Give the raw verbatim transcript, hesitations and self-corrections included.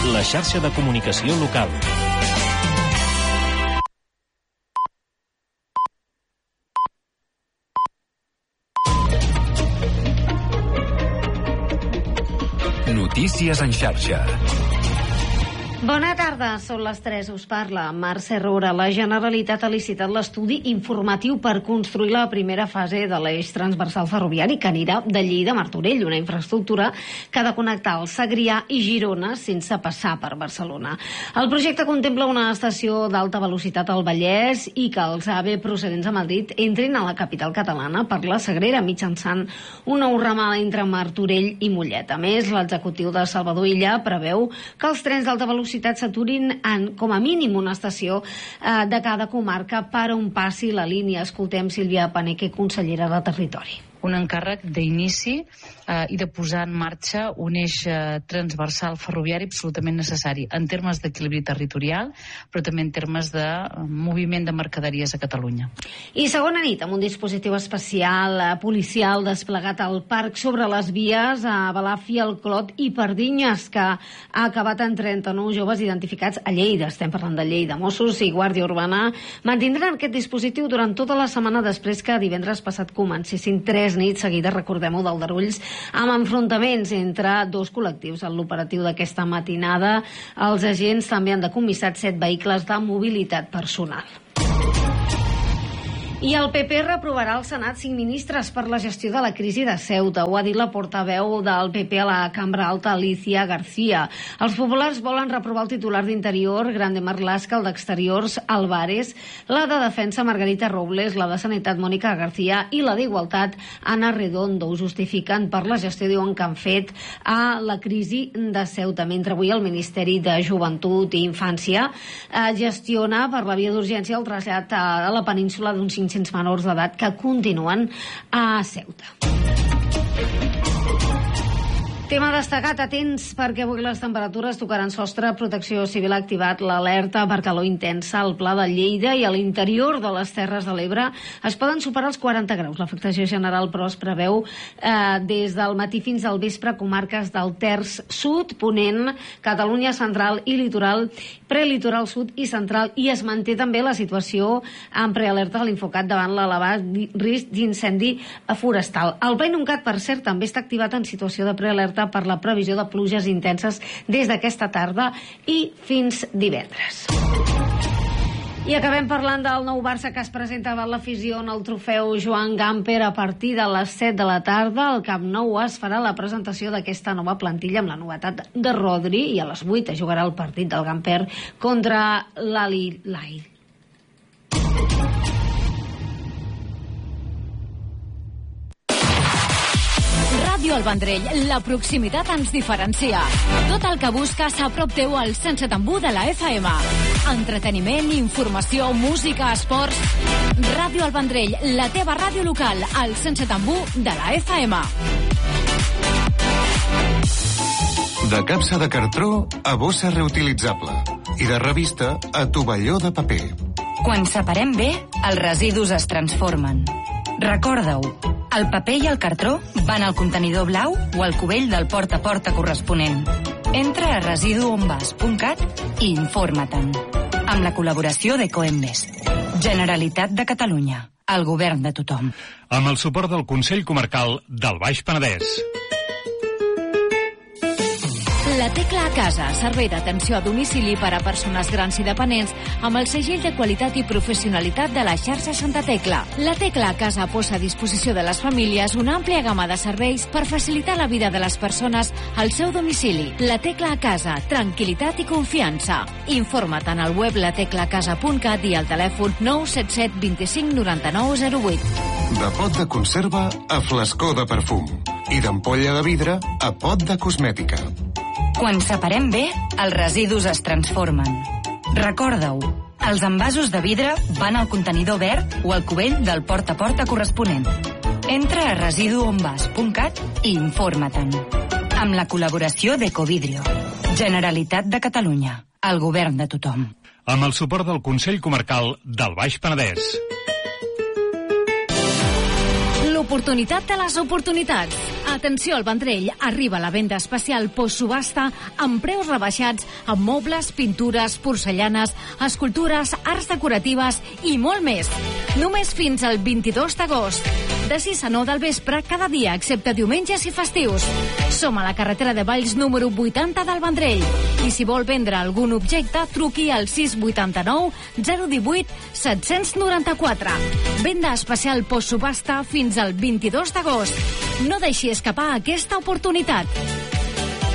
la xarxa de comunicació local. Notícies en xarxa. Bona tarda, són les tres, us parla Mercè Roura. La Generalitat ha licitat l'estudi informatiu per construir la primera fase de l'eix transversal ferroviari que anirà de Lleida a Martorell, una infraestructura que ha de connectar el Segrià i Girona sense passar per Barcelona. El projecte contempla una estació d'alta velocitat al Vallès i que els AVE procedents a Madrid entrin a la capital catalana per la Sagrera mitjançant un nou ramal entre Martorell i Mollet. A més, l'executiu de Salvador Illa preveu que els trens d'alta velocitat s'aturin en, com a mínim, una estació eh, de cada comarca per on passi la línia. Escoltem Sílvia Paneque, consellera de Territori. Un encàrrec d'inici eh, i de posar en marxa un eix eh, transversal ferroviari absolutament necessari en termes d'equilibri territorial, però també en termes de eh, moviment de mercaderies a Catalunya. I segona nit, amb un dispositiu especial eh, policial desplegat al parc sobre les vies a Balàfia, el Clot i Pardinyes, que ha acabat en trenta-nou joves identificats a Lleida. Estem parlant de Lleida. Mossos i Guàrdia Urbana mantindran aquest dispositiu durant tota la setmana després que divendres passat comencessin tres nits seguides, recordem-ho, d'aldarulls amb enfrontaments entre dos col·lectius. En l'operatiu d'aquesta matinada, els agents també han decomissat set vehicles de mobilitat personal. I el P P reprovarà al Senat cinc ministres per la gestió de la crisi de Ceuta. Ho ha dit la portaveu del P P a la Cambra Alta, Alicia García. Els populars volen reprovar el titular d'Interior, Grande Marlaska, el d'Exteriors, Álvarez, la de Defensa, Margarita Robles, la de Sanitat, Mònica García, i la d'Igualtat, Ana Redondo. Ho justifiquen per la gestió, diuen, que han fet a la crisi de Ceuta, mentre avui el Ministeri de Joventut i Infància eh, gestiona per la via d'urgència el trasllat a la península d'uns cinc-cents menors d'edat que continuen a Ceuta. Tema destacat, atents, perquè avui les temperatures tocaran sostre. Protecció Civil ha activat l'alerta per calor intensa al Pla de Lleida i a l'interior de les Terres de l'Ebre es poden superar els quaranta graus. L'afectació general, però, es preveu eh, des del matí fins al vespre, comarques del terç sud, Ponent, Catalunya central i litoral, prelitoral sud i central, i es manté també la situació en prealerta a l'Infocat davant l'elevat risc d'incendi forestal. El PNUMCAT, per cert, també està activat en situació de prealerta per la previsió de pluges intenses des d'aquesta tarda i fins divendres. I acabem parlant del nou Barça, que es presenta davant l'afició en el trofeu Joan Gamper a partir de les set de la tarda. Al Camp Nou es farà la presentació d'aquesta nova plantilla amb la novetat de Rodri, i a les vuit es jugarà el partit del Gamper contra l'Al-Hilal. Ràdio El Vendrell, la proximitat ens diferencia. Tot el que busques a prop teu al cent setanta u de la F M. Entreteniment, informació, música, esports. Ràdio El Vendrell, la teva ràdio local, al cent setanta u de la F M. De capsa de cartró a bossa reutilitzable. I de revista a tovalló de paper. Quan separem bé, els residus es transformen. Recorda-ho, el paper i el cartró van al contenidor blau o al cubell del porta a porta corresponent. Entra a residu on vas punt cat i informa-te'n. Amb la col·laboració d'Ecoembes. Generalitat de Catalunya. El govern de tothom. Amb el suport del Consell Comarcal del Baix Penedès. La Tecla a Casa, servei d'atenció a domicili per a persones grans i dependents amb el segell de qualitat i professionalitat de la xarxa Santa Tecla. La Tecla a Casa posa a disposició de les famílies una àmplia gamma de serveis per facilitar la vida de les persones al seu domicili. La Tecla a Casa, tranquil·litat i confiança. Informa't en el web la tecla casa punt cat i al telèfon nou set set dos cinc nou nou zero vuit. De pot de conserva a flascó de perfum. I d'ampolla de vidre a pot de cosmètica. Quan separem bé, els residus es transformen. Recorda-ho, els envasos de vidre van al contenidor verd o al cubell del porta a porta corresponent. Entra a residu on vas punt cat i informa-te'n. Amb la col·laboració d'Ecovidrio. Generalitat de Catalunya. El govern de tothom. Amb el suport del Consell Comarcal del Baix Penedès. l'oportunitat de les oportunitats. Atenció al Vendrell, arriba la venda especial postsubhasta amb preus rebaixats amb mobles, pintures, porcellanes, escultures, arts decoratives i molt més. Només fins al vint-i-dos d'agost. De sis a nou del vespre cada dia, excepte diumenges i festius. Som a la carretera de Valls número vuitanta del Vendrell. I si vol vendre algun objecte, truqui al sis vuitanta-nou zero divuit set noranta-quatre. Venda especial postsubhasta fins al vint-i-dos d'agost. No deixi escapar aquesta oportunitat.